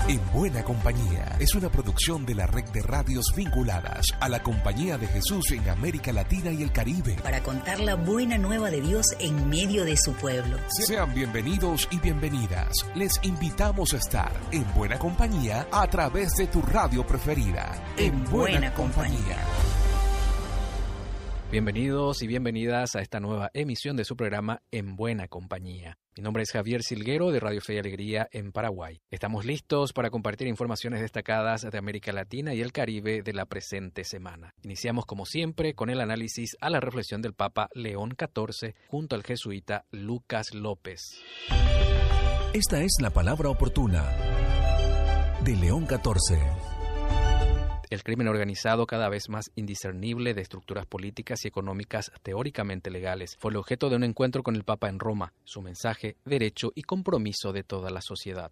En Buena Compañía es una producción de la red de radios vinculadas a la Compañía de Jesús en América Latina y el Caribe. Para contar la buena nueva de Dios en medio de su pueblo. Sean bienvenidos y bienvenidas. Les invitamos a estar en Buena Compañía a través de tu radio preferida. En Buena Compañía. Bienvenidos y bienvenidas a esta nueva emisión de su programa En Buena Compañía. Mi nombre es Javier Silguero de Radio Fe y Alegría en Paraguay. Estamos listos para compartir informaciones destacadas de América Latina y el Caribe de la presente semana. Iniciamos como siempre con el análisis a la reflexión del Papa León XIV junto al jesuita Lucas López. Esta es la palabra oportuna de León XIV. El crimen organizado, cada vez más indiscernible de estructuras políticas y económicas teóricamente legales, fue el objeto de un encuentro con el Papa en Roma. Su mensaje: derecho y compromiso de toda la sociedad.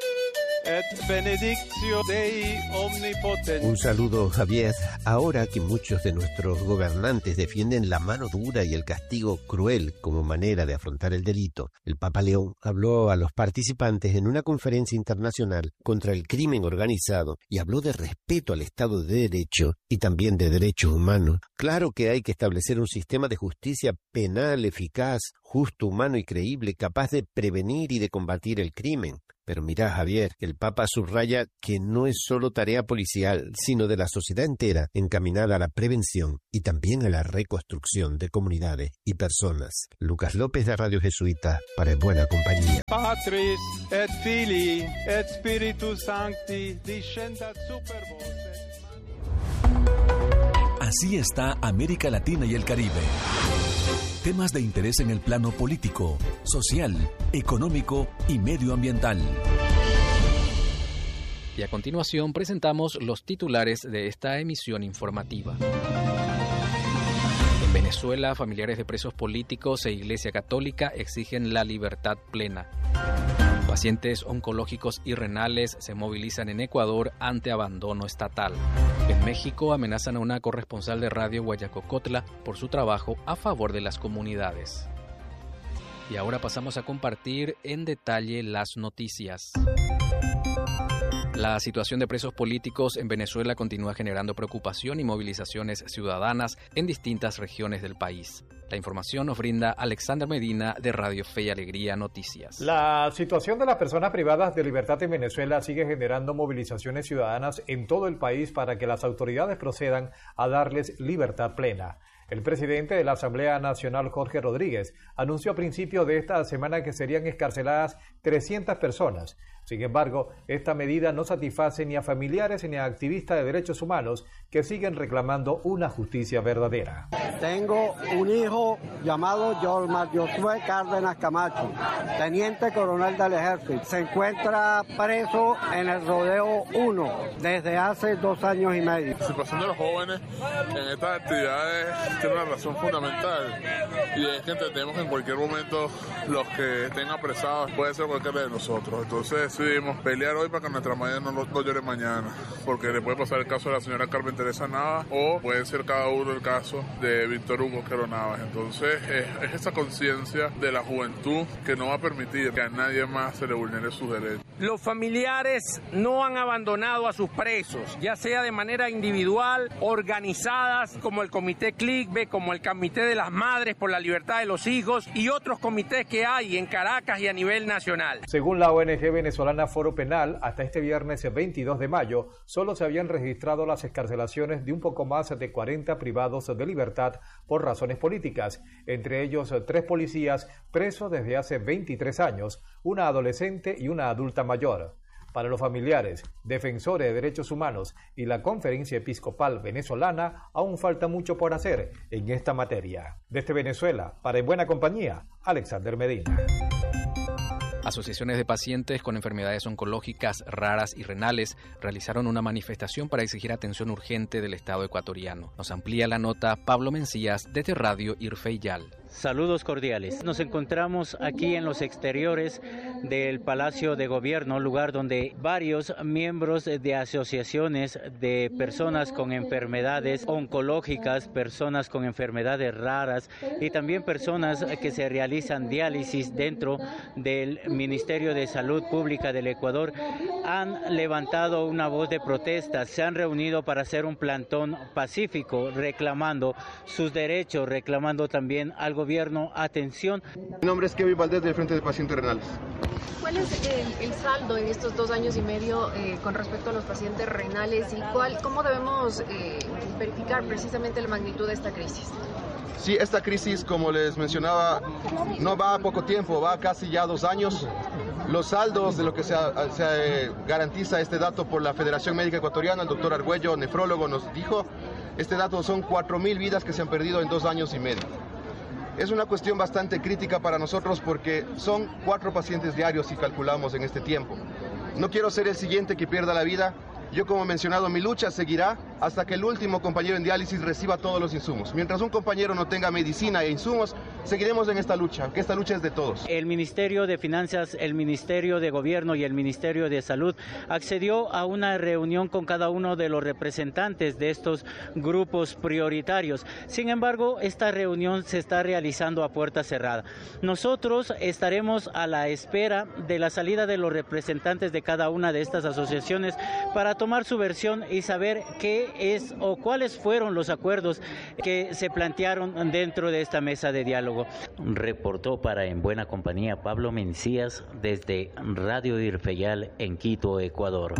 Un saludo, Javier. Ahora que muchos de nuestros gobernantes defienden la mano dura y el castigo cruel como manera de afrontar el delito, el Papa León habló a los participantes en una conferencia internacional contra el crimen organizado y habló de respeto al Estado de Derecho y también de derechos humanos. Claro que hay que establecer un sistema de justicia penal eficaz, justo, humano y creíble, capaz de prevenir y de combatir el crimen. Pero mirá, Javier, el Papa subraya que no es solo tarea policial, sino de la sociedad entera encaminada a la prevención y también a la reconstrucción de comunidades y personas. Lucas López de Radio Jesuita para Buena Compañía. Patris et Filii et Spiritus Sancti discendat super vos. Así está América Latina y el Caribe. Temas de interés en el plano político, social, económico y medioambiental. Y a continuación presentamos los titulares de esta emisión informativa. En Venezuela, familiares de presos políticos e Iglesia Católica exigen la libertad plena. Pacientes oncológicos y renales se movilizan en Ecuador ante abandono estatal. En México amenazan a una corresponsal de Radio Guayacocotla por su trabajo a favor de las comunidades. Y ahora pasamos a compartir en detalle las noticias. La situación de presos políticos en Venezuela continúa generando preocupación y movilizaciones ciudadanas en distintas regiones del país. La información nos brinda Alexander Medina de Radio Fe y Alegría Noticias. La situación de las personas privadas de libertad en Venezuela sigue generando movilizaciones ciudadanas en todo el país para que las autoridades procedan a darles libertad plena. El presidente de la Asamblea Nacional, Jorge Rodríguez, anunció a principios de esta semana que serían excarceladas 300 personas. Sin embargo, esta medida no satisface ni a familiares ni a activistas de derechos humanos que siguen reclamando una justicia verdadera. Tengo un hijo llamado Yormar Josué Cárdenas Camacho, teniente coronel del ejército. Se encuentra preso en el Rodeo 1 desde hace 2 años y medio. La situación de los jóvenes en estas actividades tiene una razón fundamental, y es que entendemos que en cualquier momento los que estén apresados puede ser cualquiera de nosotros. Entonces decidimos pelear hoy para que nuestra madre no llore mañana, porque le puede pasar el caso de la señora Carmen Teresa Navas o puede ser cada uno el caso de Víctor Hugo Quero Navas. Entonces es esa conciencia de la juventud que no va a permitir que a nadie más se le vulnere sus derechos. Los familiares no han abandonado a sus presos, ya sea de manera individual, organizadas como el Comité CLICBE, como el Comité de las Madres por la Libertad de los Hijos y otros comités que hay en Caracas y a nivel nacional. Según la ONG venezolana Foro Penal, hasta este viernes 22 de mayo, solo se habían registrado las excarcelaciones de un poco más de 40 privados de libertad por razones políticas, entre ellos 3 policías presos desde hace 23 años, una adolescente y una adulta mayor. Para los familiares, defensores de derechos humanos y la Conferencia Episcopal Venezolana, aún falta mucho por hacer en esta materia. Desde Venezuela, para En Buena Compañía, Alexander Medina. Asociaciones de pacientes con enfermedades oncológicas raras y renales realizaron una manifestación para exigir atención urgente del Estado ecuatoriano. Nos amplía la nota Pablo Mencías desde Radio Irfeyal. Saludos cordiales. Nos encontramos aquí en los exteriores del Palacio de Gobierno, lugar donde varios miembros de asociaciones de personas con enfermedades oncológicas, personas con enfermedades raras y también personas que se realizan diálisis dentro del Ministerio de Salud Pública del Ecuador han levantado una voz de protesta, se han reunido para hacer un plantón pacífico reclamando sus derechos, reclamando también al gobierno atención. Mi nombre es Kevin Valdés del Frente de Pacientes Renales. ¿Cuál es el saldo en estos 2 años y medio con respecto a los pacientes renales y cómo debemos verificar precisamente la magnitud de esta crisis? Sí, esta crisis, como les mencionaba, no va a poco tiempo, va casi ya 2 años. Los saldos de lo que se garantiza este dato por la Federación Médica Ecuatoriana, el doctor Argüello, nefrólogo, nos dijo, este dato son 4.000 vidas que se han perdido en 2 años y medio. Es una cuestión bastante crítica para nosotros porque son 4 pacientes diarios si calculamos en este tiempo. No quiero ser el siguiente que pierda la vida. Yo, como he mencionado, mi lucha seguirá hasta que el último compañero en diálisis reciba todos los insumos. Mientras un compañero no tenga medicina e insumos, seguiremos en esta lucha, que esta lucha es de todos. El Ministerio de Finanzas, el Ministerio de Gobierno y el Ministerio de Salud accedió a una reunión con cada uno de los representantes de estos grupos prioritarios. Sin embargo, esta reunión se está realizando a puerta cerrada. Nosotros estaremos a la espera de la salida de los representantes de cada una de estas asociaciones para tomar su versión y saber qué es o cuáles fueron los acuerdos que se plantearon dentro de esta mesa de diálogo. Reportó para En Buena Compañía Pablo Mencías desde Radio Irfeyal en Quito, Ecuador.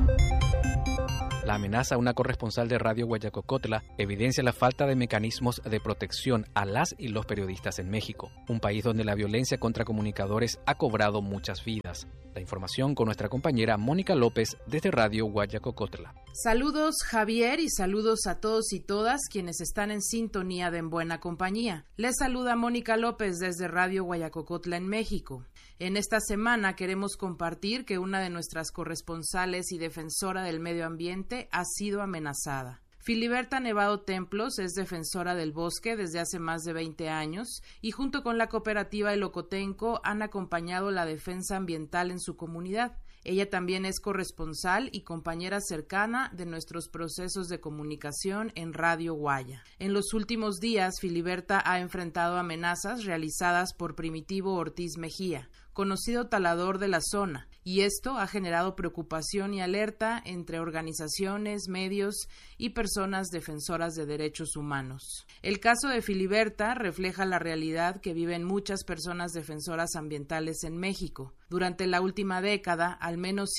La amenaza a una corresponsal de Radio Guayacocotla evidencia la falta de mecanismos de protección a las y los periodistas en México, un país donde la violencia contra comunicadores ha cobrado muchas vidas. La información con nuestra compañera Mónica López desde Radio Guayacocotla. Saludos, Javier, y saludos a todos y todas quienes están en sintonía de En Buena Compañía. Les saluda Mónica López desde Radio Guayacocotla en México. En esta semana queremos compartir que una de nuestras corresponsales y defensora del medio ambiente ha sido amenazada. Filiberta Nevado Templos es defensora del bosque desde hace más de 20 años y junto con la cooperativa El Ocotenco han acompañado la defensa ambiental en su comunidad. Ella también es corresponsal y compañera cercana de nuestros procesos de comunicación en Radio Guaya. En los últimos días, Filiberta ha enfrentado amenazas realizadas por Primitivo Ortiz Mejía, conocido talador de la zona, y esto ha generado preocupación y alerta entre organizaciones, medios y personas defensoras de derechos humanos. El caso de Filiberta refleja la realidad que viven muchas personas defensoras ambientales en México. Durante la última década, al menos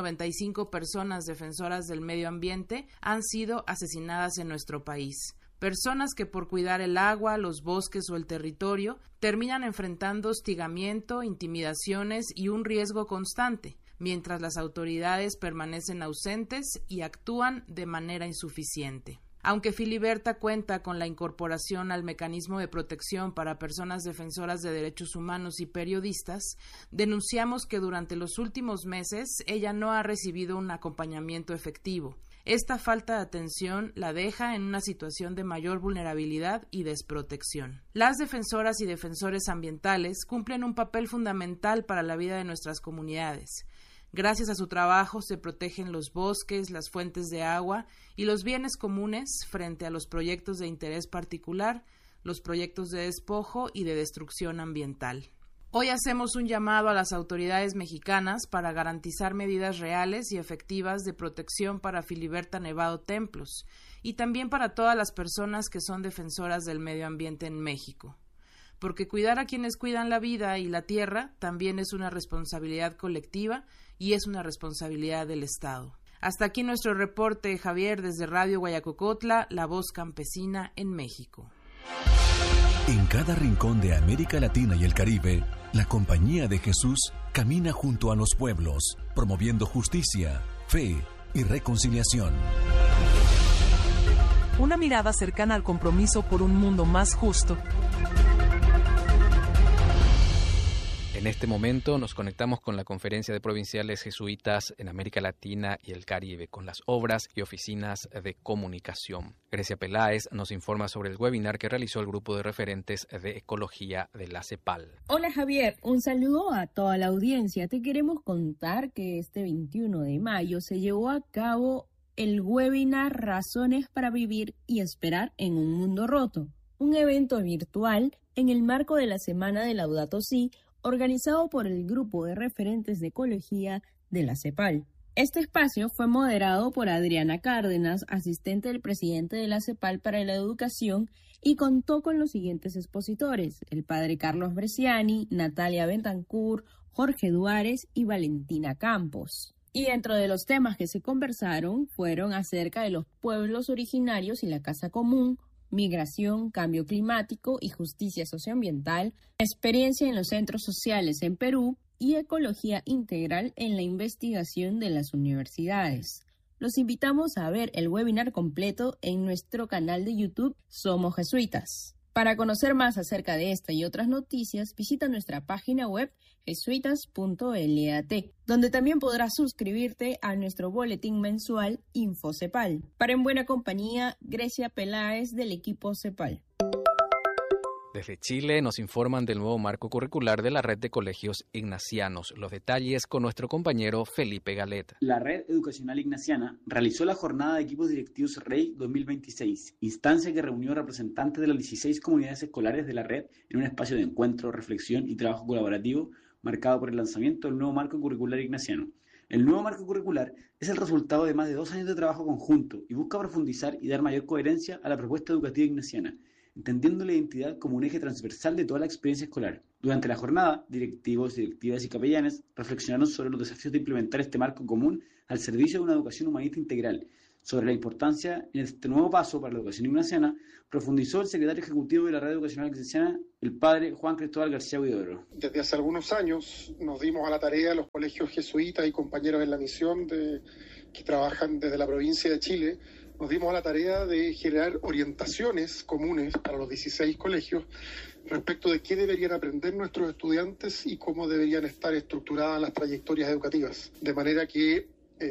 195 personas defensoras del medio ambiente han sido asesinadas en nuestro país. Personas que por cuidar el agua, los bosques o el territorio terminan enfrentando hostigamiento, intimidaciones y un riesgo constante, mientras las autoridades permanecen ausentes y actúan de manera insuficiente. Aunque Filiberta cuenta con la incorporación al mecanismo de protección para personas defensoras de derechos humanos y periodistas, denunciamos que durante los últimos meses ella no ha recibido un acompañamiento efectivo. Esta falta de atención la deja en una situación de mayor vulnerabilidad y desprotección. Las defensoras y defensores ambientales cumplen un papel fundamental para la vida de nuestras comunidades. Gracias a su trabajo se protegen los bosques, las fuentes de agua y los bienes comunes frente a los proyectos de interés particular, los proyectos de despojo y de destrucción ambiental. Hoy hacemos un llamado a las autoridades mexicanas para garantizar medidas reales y efectivas de protección para Filiberta Nevado Templos y también para todas las personas que son defensoras del medio ambiente en México. Porque cuidar a quienes cuidan la vida y la tierra también es una responsabilidad colectiva y es una responsabilidad del Estado. Hasta aquí nuestro reporte, Javier, desde Radio Guayacocotla, la voz campesina en México. En cada rincón de América Latina y el Caribe, la Compañía de Jesús camina junto a los pueblos, promoviendo justicia, fe y reconciliación. Una mirada cercana al compromiso por un mundo más justo. En este momento nos conectamos con la Conferencia de Provinciales Jesuitas en América Latina y el Caribe, con las obras y oficinas de comunicación. Grecia Peláez nos informa sobre el webinar que realizó el grupo de referentes de ecología de la CEPAL. Hola Javier, un saludo a toda la audiencia. Te queremos contar que este 21 de mayo se llevó a cabo el webinar Razones para Vivir y Esperar en un Mundo Roto, un evento virtual en el marco de la Semana de Laudato Si', organizado por el grupo de referentes de ecología de la CEPAL. Este espacio fue moderado por Adriana Cárdenas, asistente del presidente de la CEPAL para la Educación, y contó con los siguientes expositores: el padre Carlos Bresciani, Natalia Bentancur, Jorge Duárez y Valentina Campos. Y dentro de los temas que se conversaron fueron acerca de los pueblos originarios y la casa común, migración, cambio climático y justicia socioambiental, experiencia en los centros sociales en Perú y ecología integral en la investigación de las universidades. Los invitamos a ver el webinar completo en nuestro canal de YouTube Somos Jesuitas. Para conocer más acerca de esta y otras noticias, visita nuestra página web jesuitas.lat, donde también podrás suscribirte a nuestro boletín mensual InfoCepal. Para En Buena Compañía, Grecia Peláez del equipo CEPAL. Desde Chile nos informan del nuevo marco curricular de la Red de Colegios Ignacianos. Los detalles con nuestro compañero Felipe Galet. La Red Educacional Ignaciana realizó la Jornada de Equipos Directivos REI 2026, instancia que reunió representantes de las 16 comunidades escolares de la red en un espacio de encuentro, reflexión y trabajo colaborativo marcado por el lanzamiento del nuevo marco curricular ignaciano. El nuevo marco curricular es el resultado de más de 2 años de trabajo conjunto y busca profundizar y dar mayor coherencia a la propuesta educativa ignaciana, entendiendo la identidad como un eje transversal de toda la experiencia escolar. Durante la jornada, directivos, directivas y capellanes reflexionaron sobre los desafíos de implementar este marco común al servicio de una educación humanista integral. Sobre la importancia en este nuevo paso para la educación ignaciana, profundizó el secretario ejecutivo de la Red Educacional Ignaciana, el padre Juan Cristóbal García Huidobro. Desde hace algunos años nos dimos a la tarea, los colegios jesuitas y compañeros en la misión que trabajan desde la provincia de Chile, nos dimos a la tarea de generar orientaciones comunes para los 16 colegios respecto de qué deberían aprender nuestros estudiantes y cómo deberían estar estructuradas las trayectorias educativas. De manera que,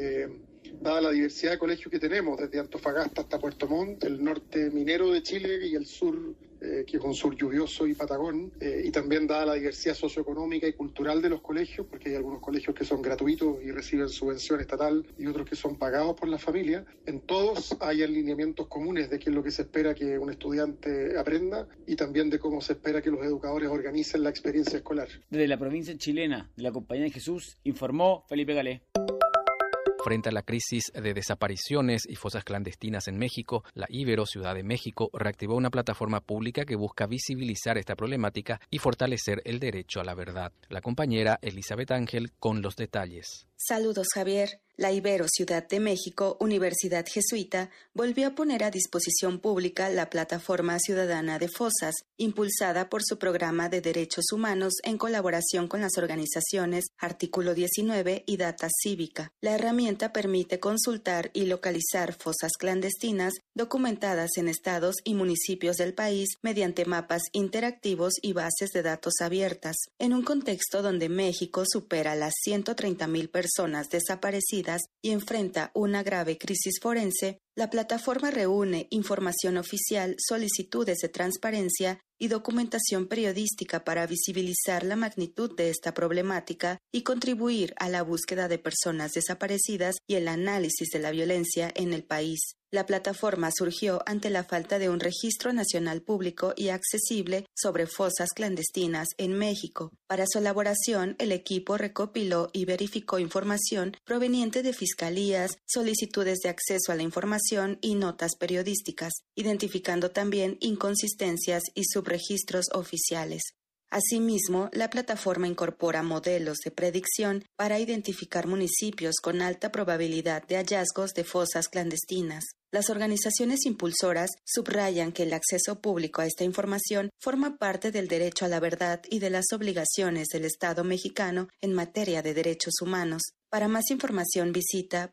dada la diversidad de colegios que tenemos, desde Antofagasta hasta Puerto Montt, el norte minero de Chile y el sur, que es un sur lluvioso y patagón, y también dada la diversidad socioeconómica y cultural de los colegios, porque hay algunos colegios que son gratuitos y reciben subvención estatal y otros que son pagados por la familia, en todos hay alineamientos comunes de qué es lo que se espera que un estudiante aprenda y también de cómo se espera que los educadores organicen la experiencia escolar. Desde la provincia chilena de la Compañía de Jesús, informó Felipe Galé. Frente a la crisis de desapariciones y fosas clandestinas en México, la Ibero Ciudad de México reactivó una plataforma pública que busca visibilizar esta problemática y fortalecer el derecho a la verdad. La compañera Elizabeth Ángel con los detalles. Saludos, Javier. La Ibero Ciudad de México, Universidad Jesuita, volvió a poner a disposición pública la Plataforma Ciudadana de Fosas, impulsada por su programa de derechos humanos en colaboración con las organizaciones Artículo 19 y Data Cívica. La herramienta permite consultar y localizar fosas clandestinas documentadas en estados y municipios del país mediante mapas interactivos y bases de datos abiertas. En un contexto donde México supera las 130,000 personas desaparecidas y enfrenta una grave crisis forense, la plataforma reúne información oficial, solicitudes de transparencia y documentación periodística para visibilizar la magnitud de esta problemática y contribuir a la búsqueda de personas desaparecidas y el análisis de la violencia en el país. La plataforma surgió ante la falta de un registro nacional público y accesible sobre fosas clandestinas en México. Para su elaboración, el equipo recopiló y verificó información proveniente de fiscalías, solicitudes de acceso a la información y notas periodísticas, identificando también inconsistencias y subregistros oficiales. Asimismo, la plataforma incorpora modelos de predicción para identificar municipios con alta probabilidad de hallazgos de fosas clandestinas. Las organizaciones impulsoras subrayan que el acceso público a esta información forma parte del derecho a la verdad y de las obligaciones del Estado mexicano en materia de derechos humanos. Para más información visita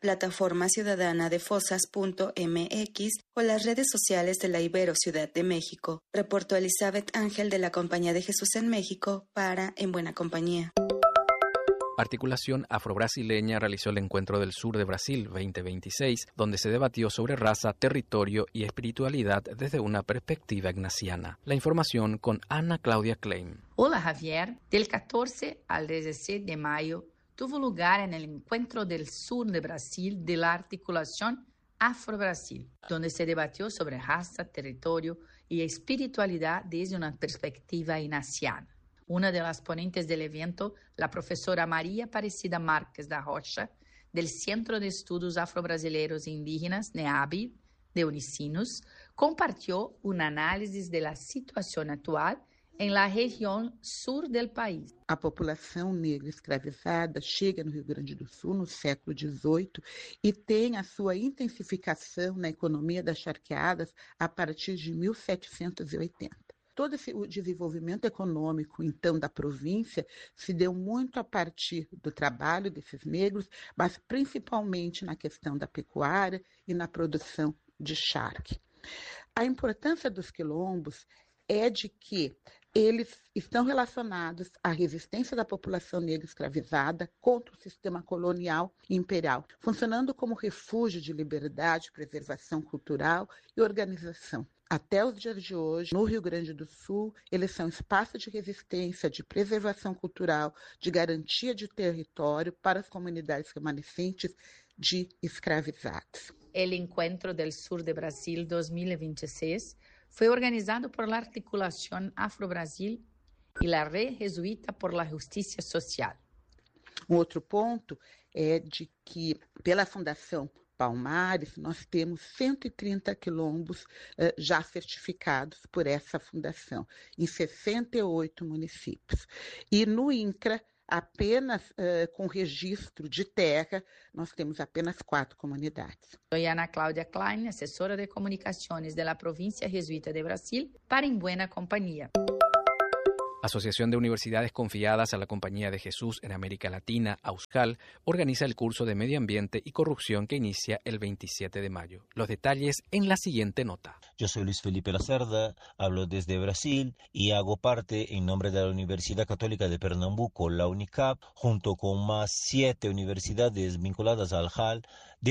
plataformaciudadanadefosas.mx o las redes sociales de la Ibero Ciudad de México. Reportó Elizabeth Ángel de la Compañía de Jesús en México para En Buena Compañía. Articulación Afro-Brasileña realizó el Encuentro del Sur de Brasil 2026, donde se debatió sobre raza, territorio y espiritualidad desde una perspectiva ignaciana. La información con Ana Claudia Klein. Hola Javier, del 14 al 17 de mayo tuvo lugar en el Encuentro del Sur de Brasil de la Articulación Afro-Brasil, donde se debatió sobre raza, territorio y espiritualidad desde una perspectiva ignaciana. Una de las ponentes del evento, la profesora María Aparecida Márquez da Rocha, del Centro de Estudos Afro-Brasileiros e Indígenas, NEAB, de Unicinos, compartió un análisis de la situación actual em la região sul do país. A população negra escravizada chega no Rio Grande do Sul no século XVIII e tem a sua intensificação na economia das charqueadas a partir de 1780. Todo o desenvolvimento econômico, então, da província se deu muito a partir do trabalho desses negros, mas principalmente na questão da pecuária e na produção de charque. A importância dos quilombos é de que eles estão relacionados à resistência da população negra escravizada contra o sistema colonial e imperial, funcionando como refúgio de liberdade, preservação cultural e organização. Até os dias de hoje, no Rio Grande do Sul, eles são espaço de resistência, de preservação cultural, de garantia de território para as comunidades remanescentes de escravizados. O Encontro del Sur de Brasil 2026 foi organizado por la Articulación Afro-Brasil e la Red Jesuíta por la Justiça Social. Um outro ponto é de que, pela Fundação Palmares, nós temos 130 quilombos já certificados por essa fundação, em 68 municípios. E no INCRA, apenas com registro de terra, nós temos apenas 4 comunidades. Sou Ana Cláudia Klein, assessora de comunicações da Província Jesuíta de Brasil, para Em Buena Compañía. Asociación de Universidades Confiadas a la Compañía de Jesús en América Latina, AUSCAL, organiza el curso de Medio Ambiente y Corrupción que inicia el 27 de mayo. Los detalles en la siguiente nota. Yo soy Luis Felipe Lacerda, hablo desde Brasil y hago parte en nombre de la Universidad Católica de Pernambuco, la UNICAP, junto con más 7 universidades vinculadas al JAL,